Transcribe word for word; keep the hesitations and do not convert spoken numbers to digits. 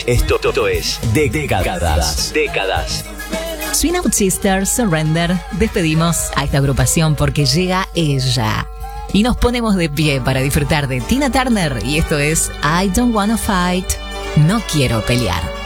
Esto, esto es Décadas. Décadas. Swing Out Sister, Surrender. Despedimos a esta agrupación porque llega ella. Y nos ponemos de pie para disfrutar de Tina Turner. Y esto es I Don't Wanna Fight. No quiero pelear.